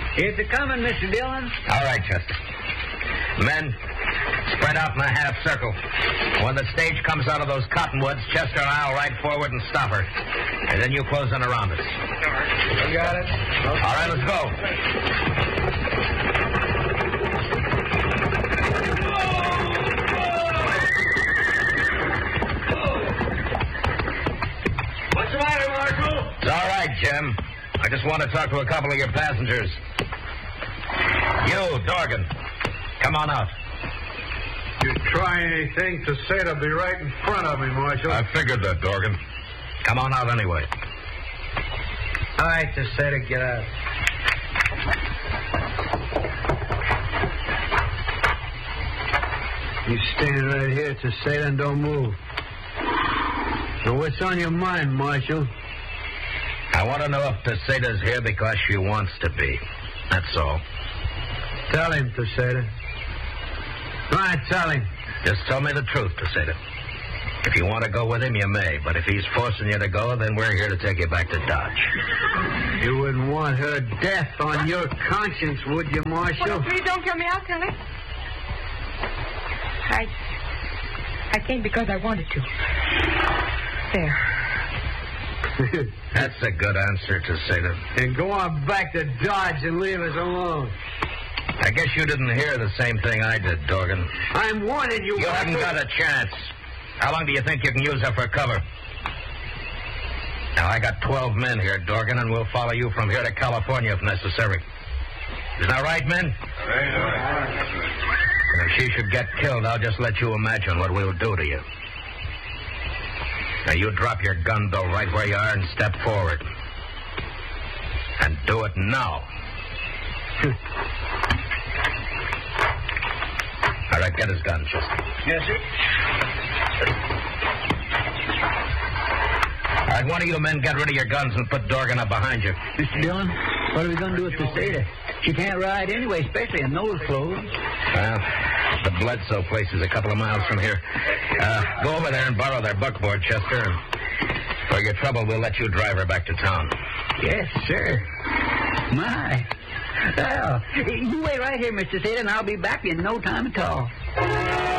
Here's it coming, Mr. Dillon. All right, Chester. Men, spread out in a half circle. When the stage comes out of those cottonwoods, Chester and I'll ride forward and stop her. And then you close in around us. You got it. All right, let's go. What's the matter, Marshal? It's all right, Jim. I just want to talk to a couple of your passengers. You, Dorgan, come on out. You try anything, Teseda will be right in front of me, Marshal. I figured that, Dorgan. Come on out anyway. All right, Teseda, get out. You stand right here, Teseda, and don't move. So what's on your mind, Marshal? I want to know if Teseda's here because she wants to be. That's all. Tell him, Teseda. Right, tell him. Just tell me the truth, Teseda. If you want to go with him, you may. But if he's forcing you to go, then we're here to take you back to Dodge. You wouldn't want her death on your conscience, would you, Marshal? Well, please don't kill me. I'll tell it. I came because I wanted to. There. That's a good answer, Teseda. And go on back to Dodge and leave us alone. I guess you didn't hear the same thing I did, Dorgan. I'm warning you. You haven't got a chance. How long do you think you can use her for cover? Now, I got 12 men here, Dorgan, and we'll follow you from here to California if necessary. Is that right, men? And if she should get killed, I'll just let you imagine what we'll do to you. Now, you drop your gun, Bill, right where you are and step forward. And do it now. All right, get his gun, Chester. Yes, sir. All right, one of you men get rid of your guns and put Dorgan up behind you. Mr. Dillon, what are we going to do with Teseda? She can't ride anyway, especially in those clothes. Well, the Bledsoe place is a couple of miles from here. Go over there and borrow their buckboard, Chester. And for your trouble, we'll let you drive her back to town. Yes, sir. My. Well, you wait right here, Mr. Teseda, and I'll be back in no time at all.